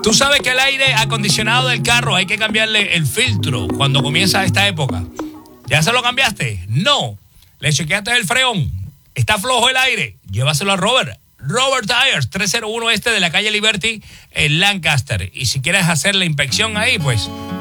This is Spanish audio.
Tú sabes que el aire acondicionado del carro hay que cambiarle el filtro cuando comienza esta época. ¿Ya se lo cambiaste? No. ¿Le chequeaste el freón? ¿Está flojo el aire? Llévaselo a Robert. Robert Tires, 301 este de la calle Liberty en Lancaster. Y si quieres hacer la inspección ahí, pues